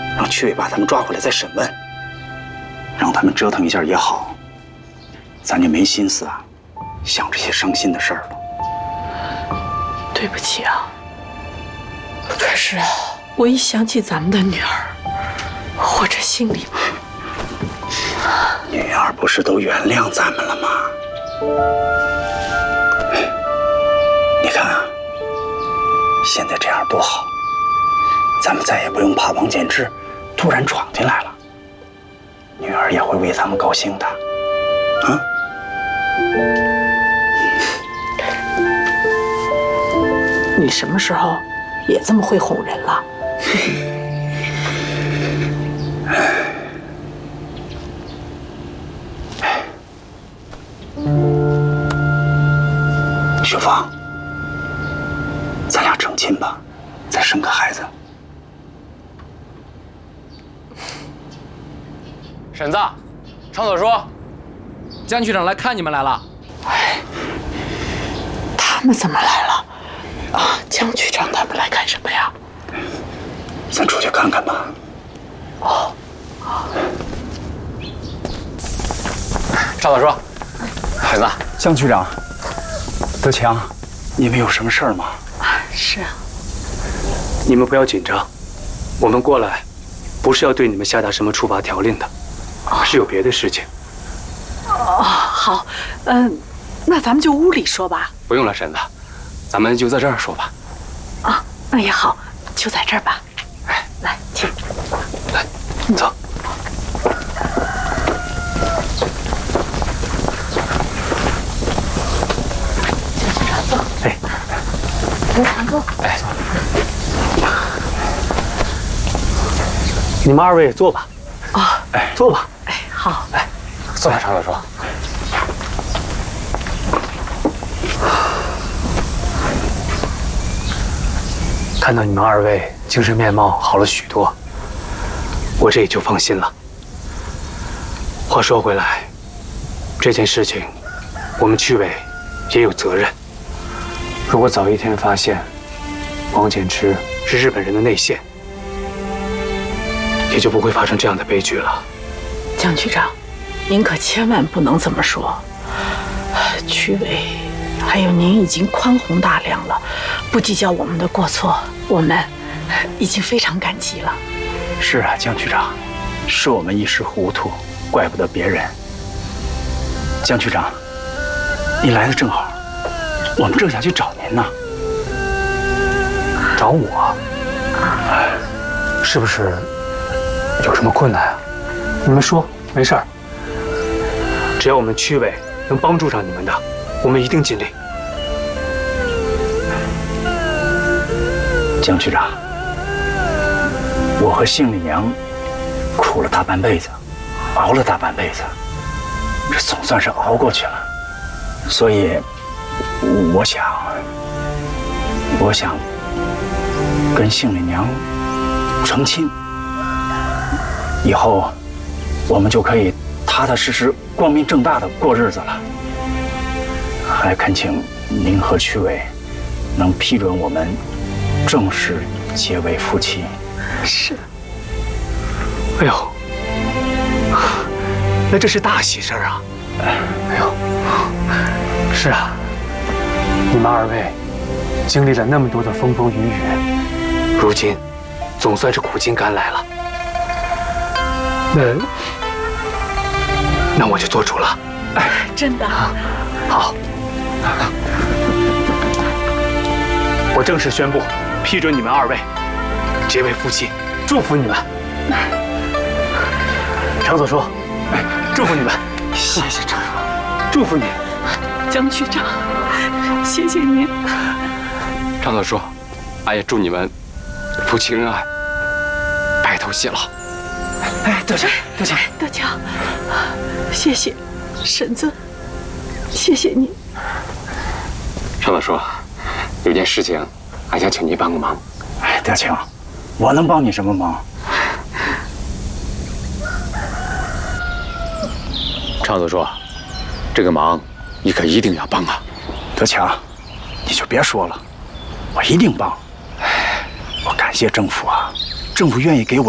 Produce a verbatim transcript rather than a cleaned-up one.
让区委把他们抓回来再审问，让他们折腾一下也好。咱就没心思啊，想这些伤心的事儿了。 对不起啊，可是啊，我一想起咱们的女儿，我这心里…… 女儿不是都原谅咱们了吗？你看啊，现在这样多好，咱们再也不用怕王建之突然闯进来了，女儿也会为咱们高兴的，啊？ 你什么时候也这么会哄人了？ 雪芳，咱俩成亲吧，再生个孩子。 婶子，常所说，江局长来看你们来了。 哎，他们怎么来了？啊，江局长他们来干什么呀？ 咱出去看看吧。 哦， 常所说，婶子， 江局长，德强，你们有什么事儿吗？ 是啊。 你们不要紧张，我们过来不是要对你们下达什么处罚条令的，是有别的事情。 哦，好，嗯，那咱们就屋里说吧。 不用了，婶子，咱们就在这儿说吧。 啊，那也好，就在这儿吧。 哎， 来，请。 来，走。 江局长，走。 哎， 德强，坐。 哎，你们二位坐吧。 啊， 哎，坐吧。 哎，好。 来， 坐吧，常所说。 看到你们二位精神面貌好了许多，我这也就放心了。话说回来，这件事情我们区委也有责任。如果早一天发现王建之是日本人的内线，也就不会发生这样的悲剧了。 江局长，您可千万不能这么说。区委还有您已经宽宏大量了，不计较我们的过错，我们已经非常感激了。 是啊，江局长，是我们一时糊涂，怪不得别人。江局长，你来的正好，我们正想去找您呢。 找我？是不是有什么困难啊？你们说，没事儿。只要我们区委能帮助上你们的，我们一定尽力。 江局长，我和杏里娘苦了大半辈子，熬了大半辈子，这总算是熬过去了。所以，我想，我想跟杏里娘成亲，以后我们就可以踏踏实实、光明正大的过日子了。还恳请您和区委能批准我们正式结为夫妻。 是。 哎呦，那这是大喜事儿啊！哎呦，是啊，你们二位经历了那么多的风风雨雨，如今总算是苦尽甘来了。那那我就做主了。 哎，真的。 好。我正式宣布，批准你们二位结为夫妻，祝福你们。常所说，哎，祝福你们。 谢谢常总， 祝福你。 江局长，谢谢您。 常所说，俺也祝你们夫妻恩爱，白头偕老。 哎，德强，德强， 德强，谢谢婶子，谢谢你。 常所说，有件事情，俺想请您帮个忙。 哎，德强，我能帮你什么忙？ 常所说，这个忙你可一定要帮啊！ 德强，你就别说了，我一定帮。我感谢政府啊，政府愿意给我